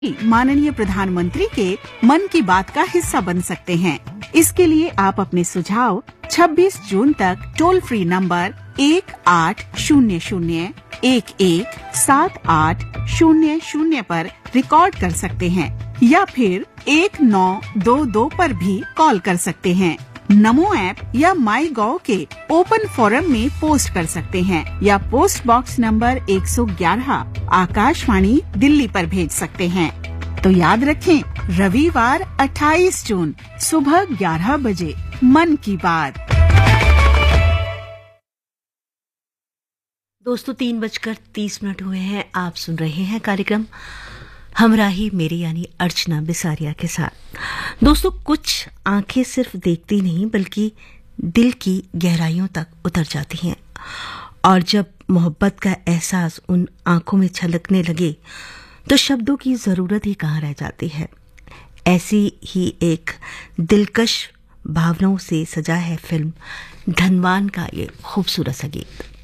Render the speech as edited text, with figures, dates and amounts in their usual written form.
माननीय प्रधानमंत्री के मन की बात का हिस्सा बन सकते हैं। इसके लिए आप अपने सुझाव 26 जून तक टोल फ्री नंबर 1800-117800 पर रिकॉर्ड कर सकते हैं या फिर 1922 पर भी कॉल कर सकते हैं। नमो ऐप या माई गॉव के ओपन फोरम में पोस्ट कर सकते हैं या post box number 111 Akashvani Delhi पर भेज सकते हैं। तो याद रखें, रविवार 28 जून सुबह 11 बजे मन की बात। दोस्तों 3:30 हुए हैं। आप सुन रहे हैं कार्यक्रम हमराही मेरी यानी अर्चना बिसारिया के साथ। दोस्तों कुछ आंखें सिर्फ देखती नहीं बल्कि दिल की गहराइयों तक उतर जाती हैं, और जब मोहब्बत का एहसास उन आंखों में छलकने लगे तो शब्दों की जरूरत ही कहाँ रह जाती है। ऐसी ही एक दिलकश भावनाओं से सजा है फिल्म धनवान का ये खूबसूरत सा गीत।